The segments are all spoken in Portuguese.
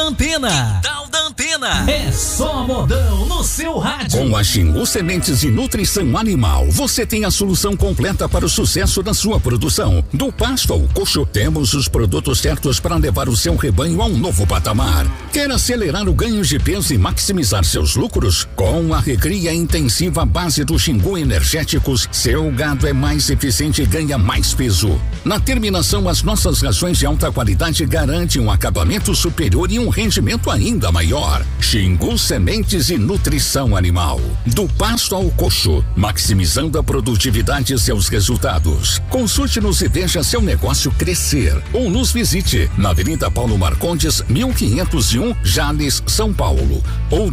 Antena. Quintal da Antena. É só modão no seu rádio. Com a Xingu Sementes e Nutrição Animal, você tem a solução completa para o sucesso da sua produção. Do pasto ao coxo, temos os produtos certos para levar o seu rebanho a um novo patamar. Quer acelerar o ganho de peso e maximizar seus lucros? Com a recria intensiva à base do Xingu Energéticos, seu gado é mais eficiente e ganha mais peso. Na terminação, as nossas rações de alta qualidade garantem um acabamento superior e um rendimento ainda maior. Xingu Sementes e Nutrição Animal. Do pasto ao coxo, maximizando a produtividade e seus resultados. Consulte-nos e veja seu negócio crescer. Ou nos visite na Avenida Paulo Marcondes, 1501, Jales, São Paulo. Ou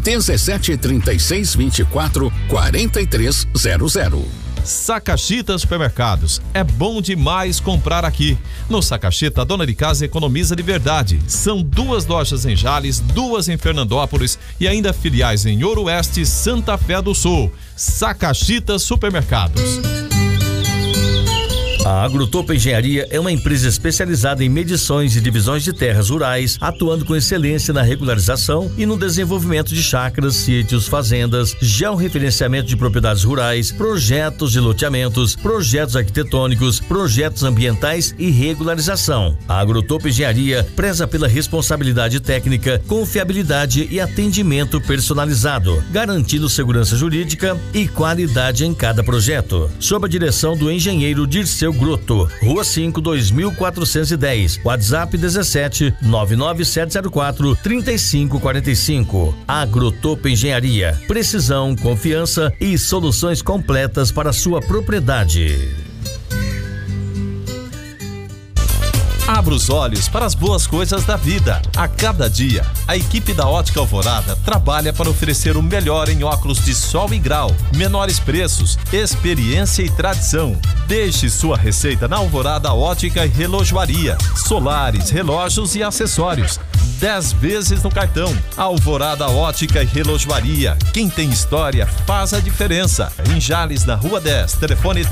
1736244300. Sacachita Supermercados. É bom demais comprar aqui. No Sacachita, a dona de casa economiza de verdade. São 2 lojas em Jales, 2 em Fernandópolis e ainda filiais em Ouro Oeste e Santa Fé do Sul. Sacachita Supermercados. A Agrotopo Engenharia é uma empresa especializada em medições e divisões de terras rurais, atuando com excelência na regularização e no desenvolvimento de chácaras, sítios, fazendas, georreferenciamento de propriedades rurais, projetos de loteamentos, projetos arquitetônicos, projetos ambientais e regularização. A Agrotopo Engenharia preza pela responsabilidade técnica, confiabilidade e atendimento personalizado, garantindo segurança jurídica e qualidade em cada projeto. Sob a direção do engenheiro Dirceu Grotto, Rua 5, 2410, WhatsApp 17 99704 3545. Agrotopo Engenharia, precisão, confiança e soluções completas para sua propriedade. Abra os olhos para as boas coisas da vida. A cada dia, a equipe da Ótica Alvorada trabalha para oferecer o melhor em óculos de sol e grau, menores preços, experiência e tradição. Deixe sua receita na Alvorada Ótica e Relojoaria, solares, relógios e acessórios. 10 vezes no cartão. Alvorada Ótica e Relojoaria. Quem tem história faz a diferença. Em Jales, na Rua 10, telefone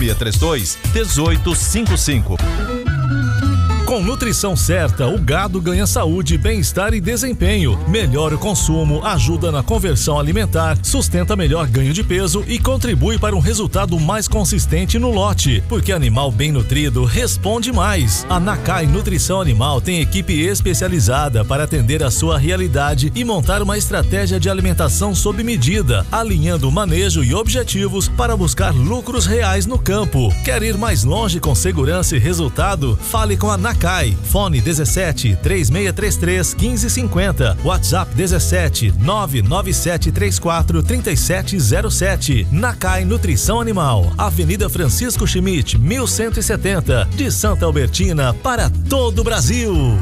3632-1855. Com nutrição certa, o gado ganha saúde, bem-estar e desempenho. Melhora o consumo, ajuda na conversão alimentar, sustenta melhor ganho de peso e contribui para um resultado mais consistente no lote. Porque animal bem nutrido responde mais. A Nakai Nutrição Animal tem equipe especializada para atender a sua realidade e montar uma estratégia de alimentação sob medida, alinhando o manejo e objetivos para buscar lucros reais no campo. Quer ir mais longe com segurança e resultado? Fale com a Nakai. Fone 17 3633 1550. WhatsApp 17 99734 3707. Nakai Nutrição Animal. Avenida Francisco Schmidt, 1170. De Santa Albertina para todo o Brasil.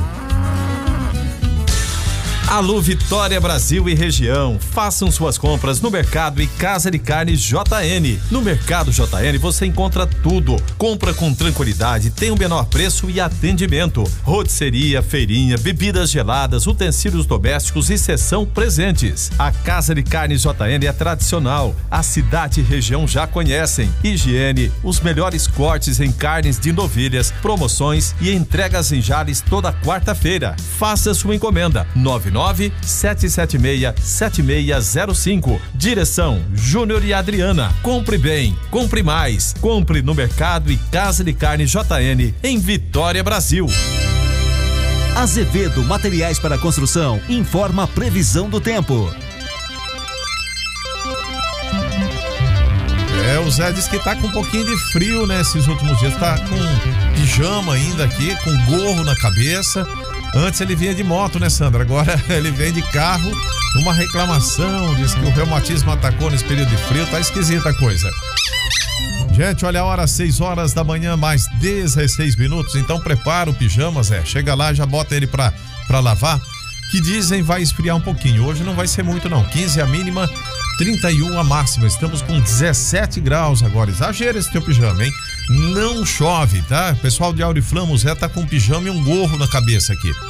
Alô Vitória Brasil e região, façam suas compras no Mercado e Casa de Carnes JN. No Mercado JN você encontra tudo, compra com tranquilidade, tem o menor preço e atendimento. Rotisseria, feirinha, bebidas geladas, utensílios domésticos e seção presentes. A Casa de Carnes JN é tradicional, a cidade e região já conhecem. Higiene, os melhores cortes em carnes de novilhas, promoções e entregas em Jales toda quarta-feira. Faça sua encomenda 99776-7605. Direção Júnior e Adriana. Compre bem, compre mais. Compre no Mercado e Casa de Carne JN em Vitória, Brasil. Azevedo Materiais para Construção informa a previsão do tempo. O Zé disse que tá com um pouquinho de frio, né, esses últimos dias. Tá com pijama ainda aqui, com gorro na cabeça. Antes ele vinha de moto, né, Sandra? Agora ele vem de carro. Uma reclamação, diz que o reumatismo atacou nesse período de frio. Tá esquisita a coisa. Gente, olha a hora, 6 horas da manhã, mais 16 minutos. Então prepara o pijama, Zé. Chega lá, já bota ele pra lavar. Que dizem vai esfriar um pouquinho. Hoje não vai ser muito não. 15 a mínima, 31 a máxima. Estamos com 17 graus agora. Exagera esse teu pijama, hein? Não chove, tá? Pessoal de Auriflama, o Zé tá com um pijama e um gorro na cabeça aqui.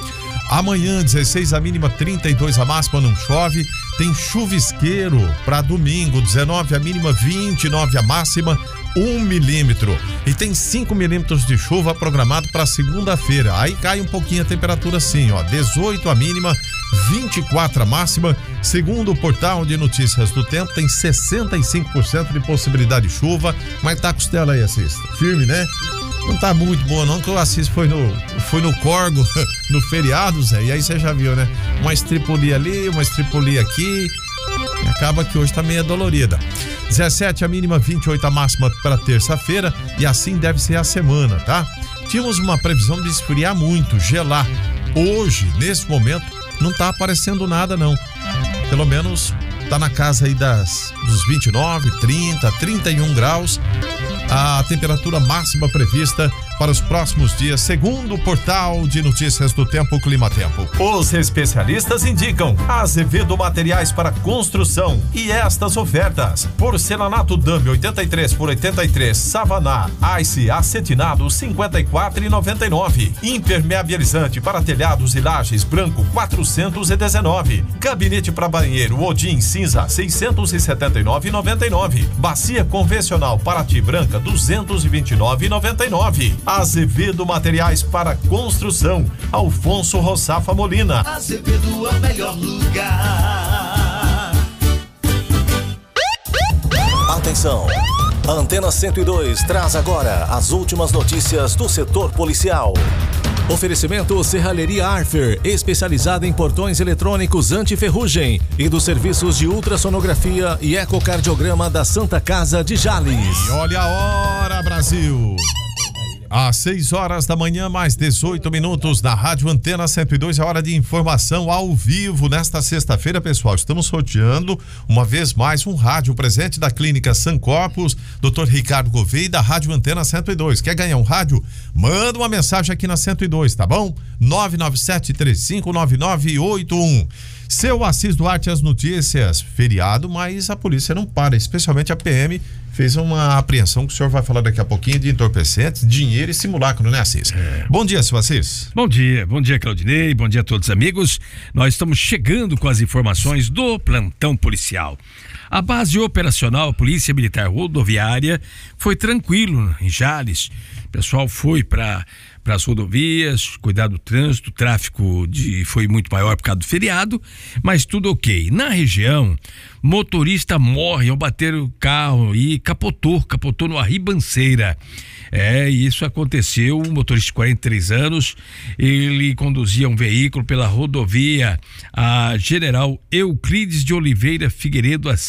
Amanhã, 16 a mínima, 32 a máxima, não chove. Tem chuvisqueiro para domingo, 19 a mínima, 29 a máxima, 1 milímetro. E tem 5 milímetros de chuva programado para segunda-feira. Aí cai um pouquinho a temperatura sim, ó. 18 a mínima, 24 a máxima. Segundo o portal de notícias do tempo, tem 65% de possibilidade de chuva. Mas tá costela aí, Assis. Firme, né? Não tá muito boa não, que o Assis foi no Corgo, no feriado, Zé, e aí você já viu, né? Uma estripulia ali, uma estripulia aqui, e acaba que hoje tá meio dolorida. 17 a mínima, 28 a máxima para terça-feira, e assim deve ser a semana, tá? Tínhamos uma previsão de esfriar muito, gelar. Hoje, nesse momento, não tá aparecendo nada não. Pelo menos tá na casa aí dos 29, 30, 31 graus. A temperatura máxima prevista para os próximos dias, segundo o portal de notícias do Tempo Clima Tempo. Os especialistas indicam Azevedo Materiais para Construção e estas ofertas: porcelanato Dame 83 por 83, Savaná Ice acetinado 54,99, impermeabilizante para telhados e lajes branco 419, gabinete para banheiro Odin cinza 679,99, bacia convencional Paraty branca 229,99. Azevedo Materiais para Construção, Alfonso Roçafa Molina. Azevedo é o melhor lugar. Atenção! A Antena 102 traz agora as últimas notícias do setor policial. Oferecimento Serralheria Arfer, especializada em portões eletrônicos anti-ferrugem e dos serviços de ultrassonografia e ecocardiograma da Santa Casa de Jales. E olha a hora, Brasil! Às 6 horas da manhã, mais 18 minutos, na Rádio Antena 102, é hora de informação ao vivo. Nesta sexta-feira, pessoal, estamos sorteando uma vez mais um rádio presente da Clínica San Corpus, Dr. Ricardo Gouveia, da Rádio Antena 102. Quer ganhar um rádio? Manda uma mensagem aqui na 102, tá bom? 997-359981. Seu Assis Duarte, as notícias, feriado, mas a polícia não para, especialmente a PM fez uma apreensão que o senhor vai falar daqui a pouquinho de entorpecentes, dinheiro e simulacro, né, Assis? Bom dia, seu Assis. Bom dia, Claudinei, bom dia a todos os amigos. Nós estamos chegando com as informações do plantão policial. A base operacional Polícia Militar Rodoviária foi tranquilo em Jales. O pessoal foi para as rodovias, cuidar do trânsito, o tráfego foi muito maior por causa do feriado, mas tudo ok. Na região, motorista morre ao bater o carro e capotou numa ribanceira. Isso aconteceu, um motorista de 43 anos, ele conduzia um veículo pela rodovia a General Euclides de Oliveira Figueiredo, a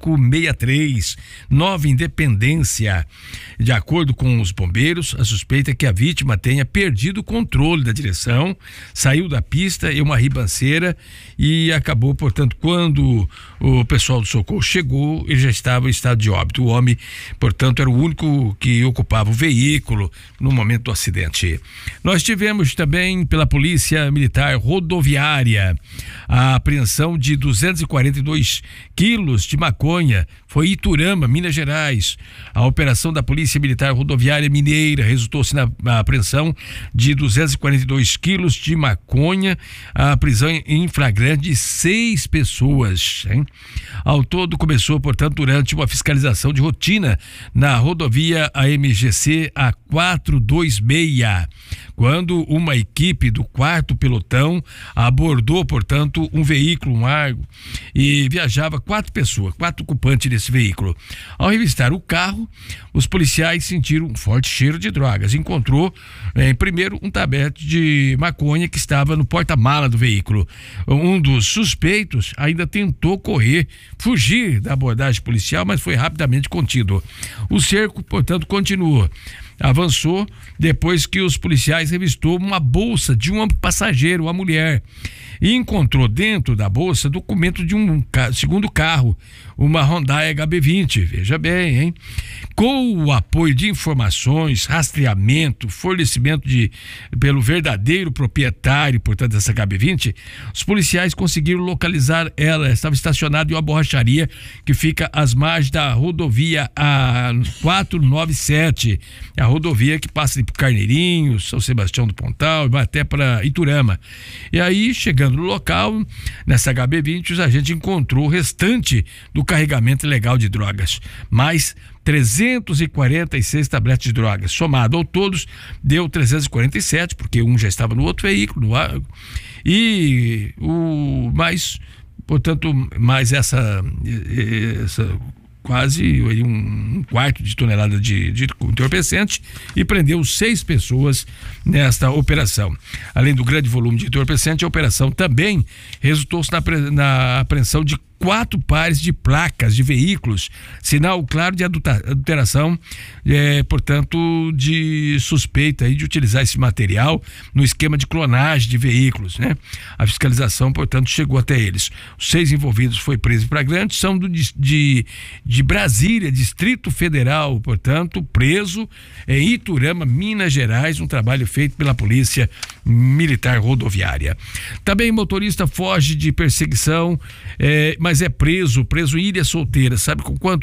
563, Nova Independência. De acordo com os bombeiros, a suspeita é que a vítima tenha perdido o controle da direção, saiu da pista em uma ribanceira e acabou, portanto, quando o pessoal do socorro chegou, ele já estava em estado de óbito. O homem, portanto, era o único que ocupava o veículo no momento do acidente. Nós tivemos também pela Polícia Militar Rodoviária a apreensão de 242 quilos de maconha, foi em Iturama, Minas Gerais. A operação da Polícia Militar Rodoviária Mineira resultou-se na apreensão de 242 quilos de maconha, a prisão em flagrante de 6 pessoas, hein? Ao todo começou, portanto, durante uma fiscalização de rotina na rodovia AMGC A426, quando uma equipe do 4º pelotão abordou, portanto, um veículo, um Argo, e viajava 4 pessoas, 4 ocupantes desse veículo. Ao revistar o carro, os policiais sentiram um forte cheiro de drogas. Encontrou, primeiro, um tablet de maconha que estava no porta-mala do veículo. Um dos suspeitos ainda tentou fugir da abordagem policial, mas foi rapidamente contido. O cerco, portanto, continuou. Avançou depois que os policiais revistou uma bolsa de um passageiro, uma mulher, e encontrou dentro da bolsa documento de um segundo carro, uma Hyundai HB20, veja bem, hein? Com o apoio de informações, rastreamento, fornecimento pelo verdadeiro proprietário, portanto, dessa HB20, os policiais conseguiram localizar ela. Estava estacionada em uma borracharia que fica às margens da rodovia A497, a rodovia que passa por Carneirinho, São Sebastião do Pontal e vai até para Iturama. E aí, chegando no local, nessa HB20, os agentes encontrou o restante do carregamento ilegal de drogas, mais 346 tabletes de drogas. Somado ao todos, deu 347, porque um já estava no outro veículo, e o mais, portanto, mais essa quase um quarto de tonelada de entorpecente, e prendeu 6 pessoas nesta operação. Além do grande volume de entorpecente, a operação também resultou-se na apreensão de 4 pares de placas de veículos, sinal claro de adulteração, portanto, de suspeita aí de utilizar esse material no esquema de clonagem de veículos, né? A fiscalização, portanto, chegou até eles. Os 6 envolvidos foi preso em flagrante, são de Brasília, Distrito Federal, portanto, preso em Iturama, Minas Gerais, um trabalho feito pela Polícia Militar Rodoviária. Também motorista foge de perseguição, mas é preso em Ilha Solteira, sabe com quanto?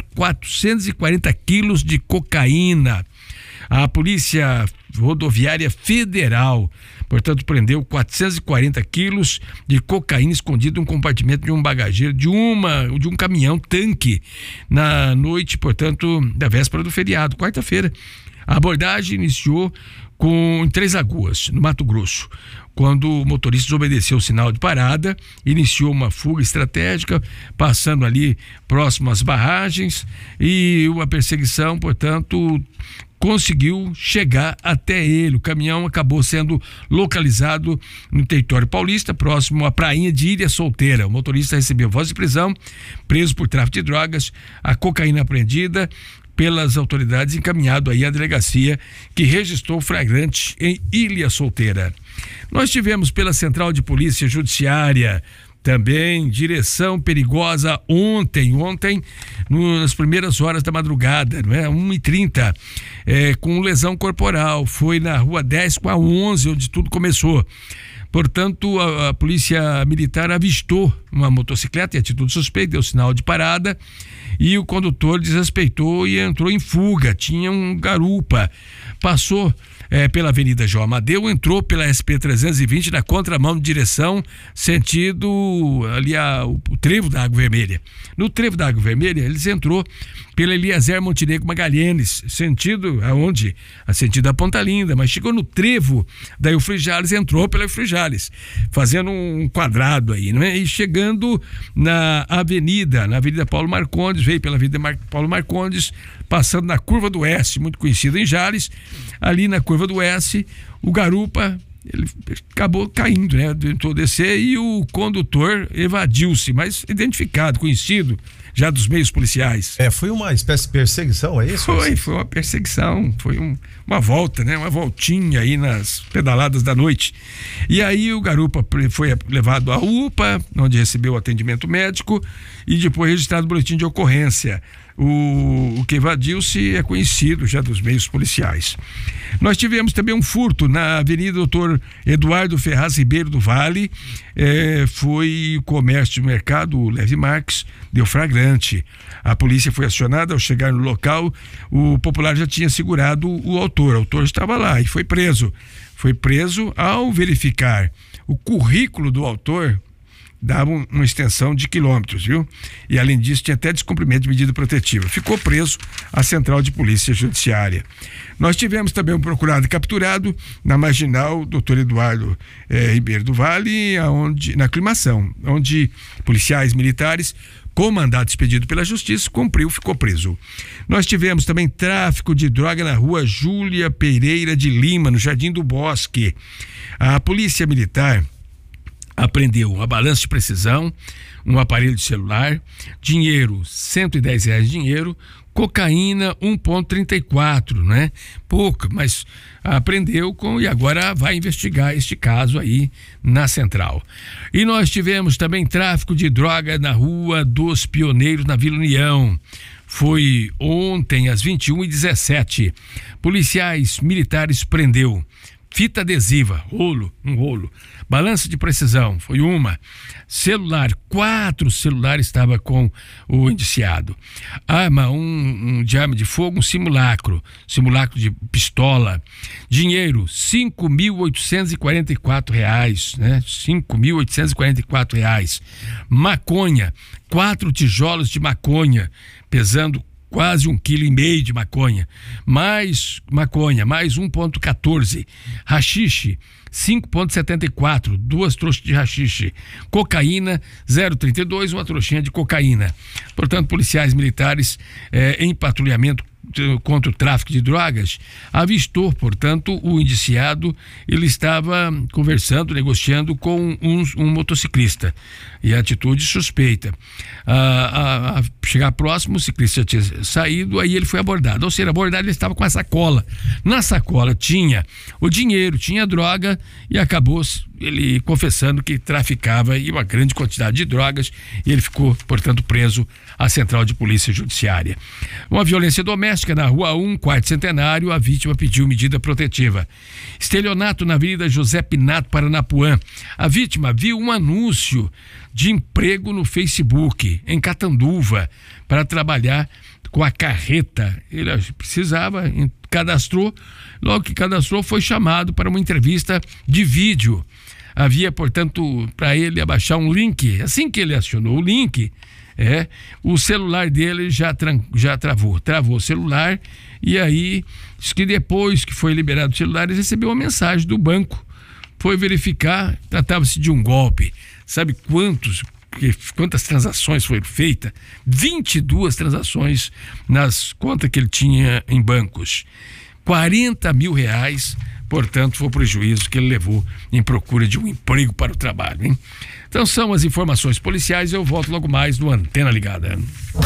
440 quilos de cocaína. A Polícia Rodoviária Federal, portanto, prendeu 440 quilos de cocaína escondido em um compartimento de um bagageiro de um caminhão tanque na noite, portanto, da véspera do feriado, quarta-feira. A abordagem iniciou em Três Lagoas, no Mato Grosso, quando o motorista desobedeceu o sinal de parada, iniciou uma fuga estratégica, passando ali próximo às barragens, e uma perseguição, portanto, conseguiu chegar até ele. O caminhão acabou sendo localizado no território paulista, próximo à prainha de Ilha Solteira. O motorista recebeu voz de prisão, preso por tráfico de drogas, a cocaína apreendida pelas autoridades, encaminhado aí à delegacia que registrou flagrante em Ilha Solteira. Nós tivemos pela Central de Polícia Judiciária também direção perigosa ontem nas primeiras horas da madrugada, não é? 1h30, com lesão corporal. Foi na rua 10 com a 11, onde tudo começou. Portanto, a Polícia Militar avistou uma motocicleta em atitude suspeita, deu sinal de parada, e o condutor desrespeitou e entrou em fuga. Tinha um garupa, passou pela Avenida João Amadeu, entrou pela SP-320 na contramão de direção, sentido ali o trevo da Água Vermelha. No trevo da Água Vermelha, eles entrou pela Eliezer Montenegro Magalhães, sentido aonde? A sentido da Ponta Linda, mas chegou no trevo da Eufrigales, entrou pela Eufrigales, fazendo um quadrado aí, não é? E chegando na Avenida Paulo Marcondes, veio pela Avenida Paulo Marcondes, passando na Curva do S, muito conhecida em Jales. Ali na Curva do S, o garupa, ele acabou caindo, né? Tentou descer e o condutor evadiu-se, mas identificado, conhecido já dos meios policiais. Foi uma espécie de perseguição, é isso? Foi uma perseguição, foi uma volta, né? Uma voltinha aí nas pedaladas da noite. E aí o garupa foi levado à UPA, onde recebeu atendimento médico, e depois registrado o boletim de ocorrência. O que evadiu-se é conhecido já dos meios policiais. Nós tivemos também um furto na Avenida Doutor Eduardo Ferraz Ribeiro do Vale, foi o comércio de mercado, o Leve Marques, deu flagrante. A polícia foi acionada. Ao chegar no local, o popular já tinha segurado o autor estava lá e foi preso. Foi preso ao verificar o currículo do autor, dava uma extensão de quilômetros, viu? E além disso tinha até descumprimento de medida protetiva. Ficou preso à Central de Polícia Judiciária. Nós tivemos também um procurado e capturado na Marginal Dr. Eduardo Ribeiro do Vale, na Aclimação, onde policiais militares com mandado expedido pela Justiça, ficou preso. Nós tivemos também tráfico de droga na rua Júlia Pereira de Lima, no Jardim do Bosque. A Polícia Militar apreendeu uma balança de precisão, um aparelho de celular, dinheiro, R$110 de dinheiro, cocaína 1,34, né? Pouca, mas apreendeu e agora vai investigar este caso aí na Central. E nós tivemos também tráfico de droga na Rua dos Pioneiros, na Vila União. Foi ontem às 21h17. Policiais militares prendeu Fita adesiva, um rolo. Balança de precisão, foi uma. Celular, 4 celulares estava com o indiciado. Arma, de arma de fogo, um simulacro de pistola. Dinheiro, R$5.844, né? R$5.844. Maconha, 4 tijolos de maconha, pesando quase 1,5 kg de maconha. Mais maconha, mais 1,14. Haxixe, 5,74, 2 trouxas de haxixe. Cocaína, 0,32, uma trouxinha de cocaína. Portanto, policiais militares em patrulhamento contra o tráfico de drogas, avistou, portanto, o indiciado. Ele estava conversando, negociando com um motociclista, e a atitude suspeita. A chegar próximo, o ciclista tinha saído, aí ele foi abordado. Ao ser abordado, ele estava com a sacola. Na sacola tinha o dinheiro, tinha droga, e acabou ele confessando que traficava uma grande quantidade de drogas, e ele ficou, portanto, preso à Central de Polícia Judiciária. Uma violência doméstica na Rua 1, Quarto Centenário, a vítima pediu medida protetiva. Estelionato na Avenida José Pinato, Paranapuã. A vítima viu um anúncio de emprego no Facebook, em Catanduva, para trabalhar com a carreta. Ele precisava, cadastrou, logo que cadastrou foi chamado para uma entrevista de vídeo. Havia, portanto, para ele abaixar um link. Assim que ele acionou o link, o celular dele já travou o celular, e aí diz que depois que foi liberado o celular, ele recebeu uma mensagem do banco. Foi verificar, tratava-se de um golpe. Sabe quantas transações foram feitas? 22 transações nas contas que ele tinha em bancos. R$40 mil, portanto, foi o prejuízo que ele levou em procura de um emprego para o trabalho, hein? Então são as informações policiais, eu volto logo mais no Antena Ligada.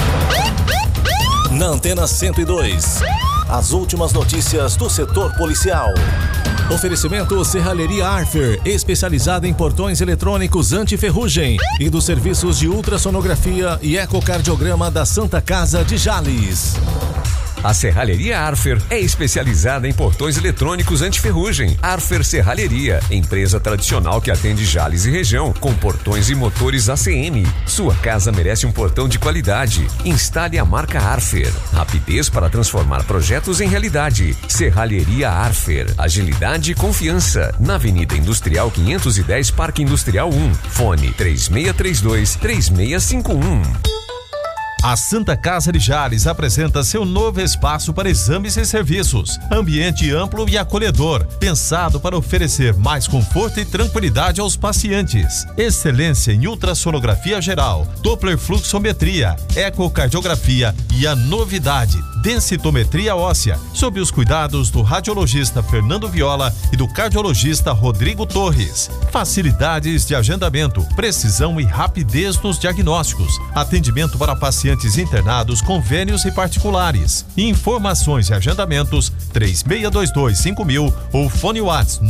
Na Antena 102, as últimas notícias do setor policial. Oferecimento Serralheria Arfer, especializada em portões eletrônicos anti-ferrugem, e dos serviços de ultrassonografia e ecocardiograma da Santa Casa de Jales. A Serralheria Arfer é especializada em portões eletrônicos anti-ferrugem. Arfer Serralheria, empresa tradicional que atende Jales e região, com portões e motores ACM. Sua casa merece um portão de qualidade. Instale a marca Arfer. Rapidez para transformar projetos em realidade. Serralheria Arfer. Agilidade e confiança. Na Avenida Industrial 510, Parque Industrial 1. Fone 3632-3651. A Santa Casa de Jales apresenta seu novo espaço para exames e serviços. Ambiente amplo e acolhedor, pensado para oferecer mais conforto e tranquilidade aos pacientes. Excelência em ultrassonografia geral, Doppler fluxometria, ecocardiografia e a novidade, densitometria óssea, sob os cuidados do radiologista Fernando Viola e do cardiologista Rodrigo Torres. Facilidades de agendamento, precisão e rapidez nos diagnósticos. Atendimento para pacientes internados, convênios e particulares. Informações e agendamentos 3622-5000 ou fone WhatsApp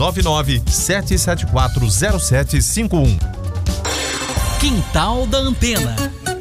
997740751. Quintal da Antena.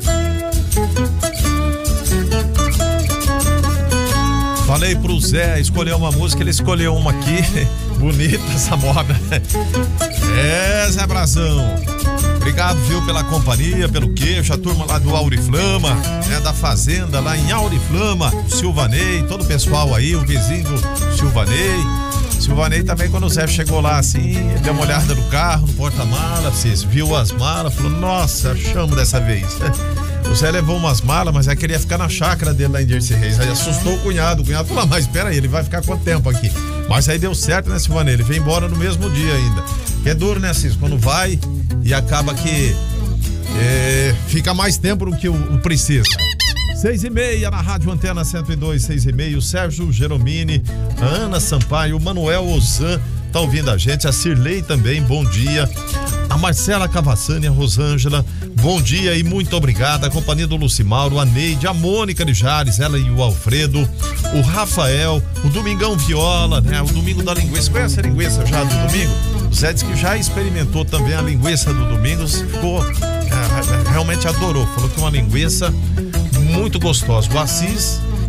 Falei pro Zé escolher uma música, ele escolheu uma aqui. Bonita essa moda. Zé Brazão. Obrigado, viu, pela companhia, pelo queijo, a turma lá do Auriflama, da fazenda lá em Auriflama, Silvanei, todo o pessoal aí, o vizinho do Silvanei também, quando o Zé chegou lá assim, deu uma olhada no carro, no porta-mala, viu as malas, falou, nossa, chamo dessa vez. O Zé levou umas malas, mas aí queria ficar na chácara dele lá em Dirceu Reis. Aí assustou o cunhado falou, mas espera aí, ele vai ficar quanto tempo aqui? Mas aí deu certo, né, Silvanei? Ele veio embora no mesmo dia ainda. Que é duro, né, Cis? Quando vai e acaba que fica mais tempo do que o precisa. 6h30 na Rádio Antena 102, 6h30, o Sérgio Geromini, a Ana Sampaio, o Manuel Ozan tá ouvindo a gente, a Cirlei também, bom dia. A Marcela Cavassani, a Rosângela, bom dia e muito obrigado. A companhia do Lucimauro, a Neide, a Mônica de Jales, ela e o Alfredo, o Rafael, o Domingão Viola, né? O Domingo da Linguiça. Conhece a linguiça já do domingo? O Zé disse que já experimentou também a linguiça do domingo, ficou, realmente adorou. Falou que é uma linguiça muito gostosa. O Assis,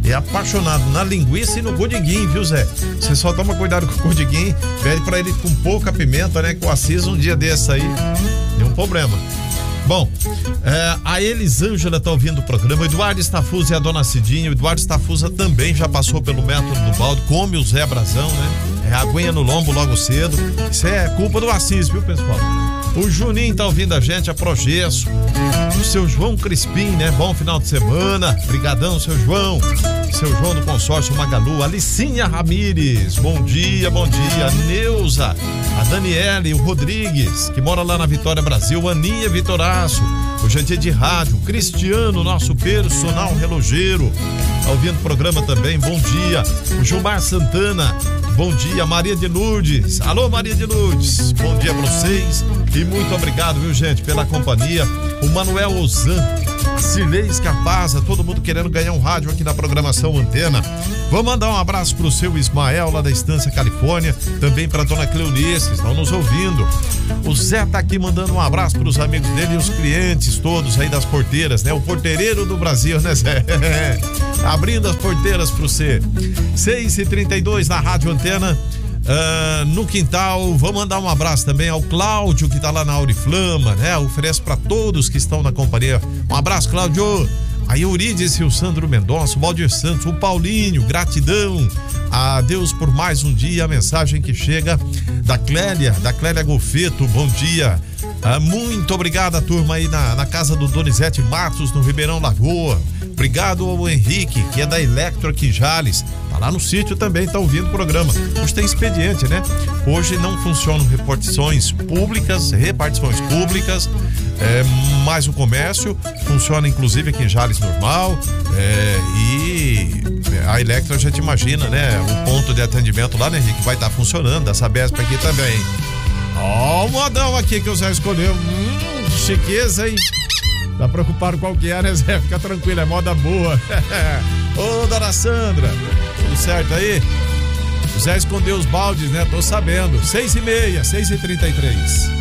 é apaixonado na linguiça e no godiguinho, viu, Zé? Você só toma cuidado com o godiguinho, pede pra ele com pouca pimenta, né? Que o Assis um dia desse aí tem um problema. Bom, a Elisângela tá ouvindo o programa, o Eduardo Stafusa e a dona Cidinha. O Eduardo Stafusa também já passou pelo método do balde, come o Zé Brazão, né? Aguinha no lombo logo cedo. Isso é culpa do Assis, viu, pessoal? O Juninho tá ouvindo a gente, a Progesso. O seu João Crispim, né? Bom final de semana. Brigadão, seu João. Seu João do consórcio Magalu. Alicinha Ramires, bom dia, bom dia. Neuza, a Daniele, o Rodrigues, que mora lá na Vitória Brasil. Aninha Vitoraço, hoje é dia de rádio. Cristiano, nosso personal relojeiro, tá ouvindo o programa também, bom dia. O Gilmar Santana, bom dia. Maria de Lourdes, alô Maria de Lourdes, bom dia pra vocês e muito obrigado, viu, gente, pela companhia. O Manuel Ozan, a Cirlei Escarpaza, todo mundo querendo ganhar um rádio aqui na programação Antena. Vou mandar um abraço pro seu Ismael lá da Estância Califórnia, também pra dona Cleonice, que estão nos ouvindo. O Zé tá aqui mandando um abraço pros amigos dele e os clientes todos aí das porteiras, né? O porteireiro do Brasil, né, Zé? Abrindo as porteiras pro você. 6h32 na Rádio Antena. No quintal, vou mandar um abraço também ao Cláudio, que tá lá na Auriflama, né? Ofereço para todos que estão na companhia. Um abraço, Cláudio. A Euridice e o Sandro Mendonça, o Valdir Santos, o Paulinho, gratidão a Deus por mais um dia. A mensagem que chega da Clélia Golfeto, bom dia. Muito obrigado, turma aí na casa do Donizete Matos, no Ribeirão Lagoa. Obrigado ao Henrique, que é da Electro aqui em Jales. Tá lá no sítio também, tá ouvindo o programa. Hoje tem expediente, né? Hoje não funcionam repartições públicas, mas o comércio funciona inclusive aqui em Jales normal. E a Electro a gente imagina, né? O ponto de atendimento lá, né, Henrique? Vai estar funcionando, a Sabesp aqui também. Ó, o modão aqui que o Zé escolheu. Chiqueza, hein? Tá preocupado qual que é, né, Zé? Fica tranquilo, é moda boa. Ô, dona Sandra, tudo certo aí? O Zé escondeu os baldes, né? Tô sabendo. 6h30, 6h33.